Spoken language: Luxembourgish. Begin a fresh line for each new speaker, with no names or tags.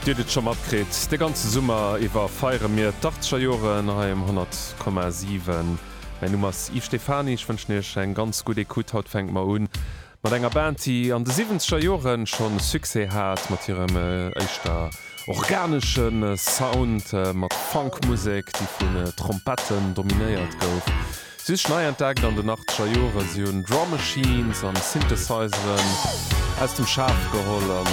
Dir dit schon matkret. De ganze Summer iwwer feiere mir 80er Joren am 100,7. Mein Nummers Yves Stefani, ich wünsch eng ganz gute Kut haut fängt ma un. Mat enger Band, die an de 70er Joren schon Suse hat, mat ihrem eichter organischen Sound, mat Funkmusik, die vun Trompetten dominiert gouf. Sie schneiertag an de 80er Jore, sie hun Drum Machines an Synthesizeren aus dem Schaf gehollen,